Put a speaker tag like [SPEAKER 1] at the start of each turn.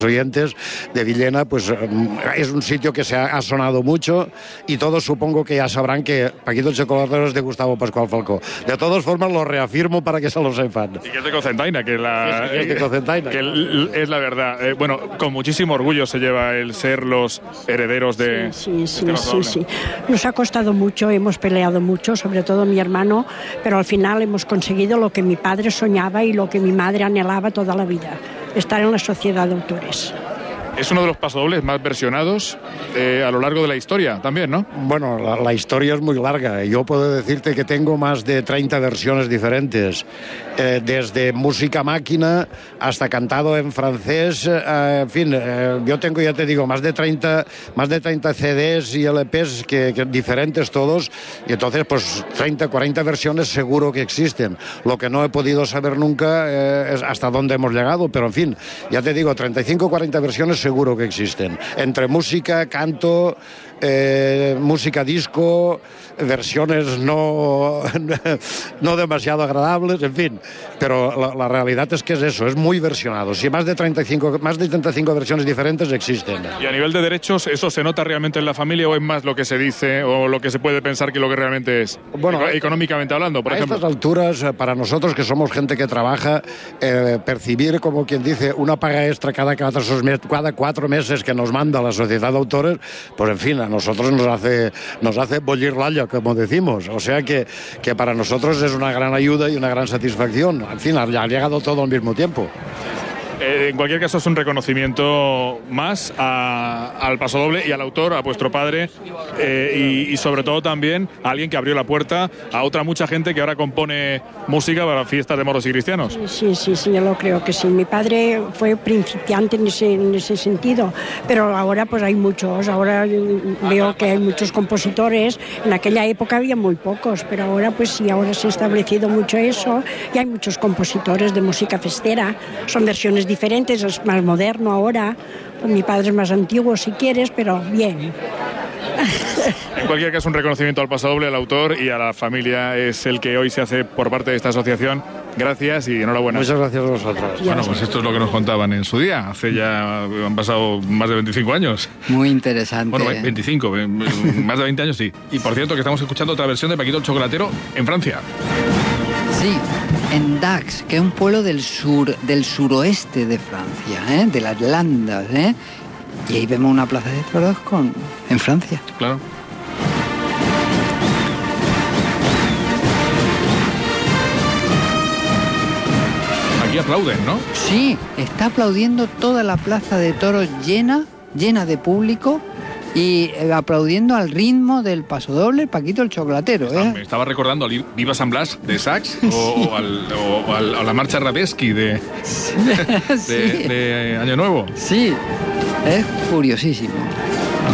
[SPEAKER 1] oyentes de Villena, pues es un sitio que ha sonado mucho y todos supongo que ya sabrán que Paquito el Chocolatero es de Gustavo Pascual Falcó. De todas formas lo reafirmo para que se lo sepan.
[SPEAKER 2] Y que es de Cocentaina, que
[SPEAKER 1] es de Cocentaina.
[SPEAKER 2] Que es la verdad. Bueno, con muchísimo orgullo se lleva el ser los herederos de...
[SPEAKER 3] Sí. Nos ha costado mucho, hemos peleado mucho, sobre todo mi hermano, pero al final hemos conseguido lo que mi padre soñaba y lo que mi madre anhelaba toda la vida: estar en la sociedad de autores.
[SPEAKER 2] Es uno de los pasodobles más versionados a lo largo de la historia también, ¿no?
[SPEAKER 1] Bueno, la historia es muy larga. Yo puedo decirte que tengo más de 30 versiones diferentes, desde música máquina hasta cantado en francés, en fin, yo tengo, ya te digo, más de 30 CDs y LPs que diferentes todos, y entonces pues 30, 40 versiones seguro que existen. Lo que no he podido saber nunca es hasta dónde hemos llegado, pero en fin, ya te digo, 35, 40 versiones seguro que existen, entre música, canto, música disco, versiones no demasiado agradables, en fin, pero la realidad es que es eso, es muy versionado. Si más de 35 versiones diferentes existen.
[SPEAKER 2] Y a nivel de derechos, ¿eso se nota realmente en la familia o es más lo que se dice o lo que se puede pensar que lo que realmente es? Bueno, económicamente hablando, por ejemplo.
[SPEAKER 1] A estas alturas, para nosotros que somos gente que trabaja, percibir, como quien dice, una paga extra cada 4 meses que nos manda la sociedad de autores, pues en fin, a nosotros nos hace bollir l'alla, como decimos. O sea que para nosotros es una gran ayuda y una gran satisfacción. En fin, ha llegado todo al mismo tiempo.
[SPEAKER 2] En cualquier caso es un reconocimiento más al pasodoble y al autor, a vuestro padre, y sobre todo también a alguien que abrió la puerta a otra mucha gente que ahora compone música para fiestas de moros y cristianos.
[SPEAKER 3] Sí, yo lo creo que sí. Mi padre fue principiante en ese sentido, pero ahora pues hay muchos. Ahora veo que hay muchos compositores. En aquella época había muy pocos, pero ahora pues sí, ahora se ha establecido mucho eso y hay muchos compositores de música festera. Son versiones diferentes, es más moderno ahora. Pues mi padre es más antiguo si quieres, pero bien.
[SPEAKER 2] En cualquier caso, un reconocimiento al pasodoble, al autor y a la familia es el que hoy se hace por parte de esta asociación. Gracias y enhorabuena.
[SPEAKER 1] Muchas gracias a vosotros.
[SPEAKER 2] Bueno, pues esto es lo que nos contaban en su día. Hace ya, han pasado más de 25 años.
[SPEAKER 4] Muy interesante.
[SPEAKER 2] Bueno, 25, más de 20 años sí. Y por cierto que estamos escuchando otra versión de Paquito el Chocolatero en Francia.
[SPEAKER 4] Sí, en Dax, que es un pueblo del suroeste de Francia, de las Landas, y ahí vemos una plaza de toros en Francia.
[SPEAKER 2] Claro. Aquí aplauden, ¿no?
[SPEAKER 4] Sí, está aplaudiendo toda la plaza de toros llena de público y aplaudiendo al ritmo del pasodoble Paquito el Chocolatero.
[SPEAKER 2] Me estaba recordando al Viva San Blas de Sax o a la marcha Radetzky de Año Nuevo.
[SPEAKER 4] Sí, es curiosísimo.